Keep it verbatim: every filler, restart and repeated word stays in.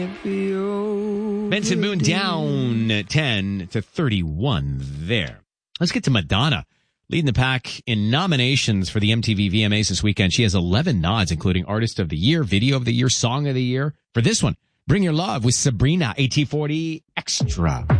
Benson Moon down ten to thirty-one there. Let's get to Madonna, leading the pack in nominations for the M T V V M As this weekend. She has eleven nods, including Artist of the Year, Video of the Year, Song of the Year. For this one, Bring Your Love with Sabrina, A T forty Extra.